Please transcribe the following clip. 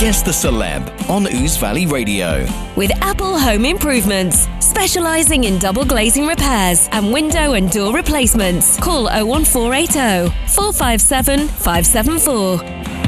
Guess the Celeb on Ouse Valley Radio. With Apple Home Improvements, specialising in double glazing repairs and window and door replacements. Call 01480 457 574.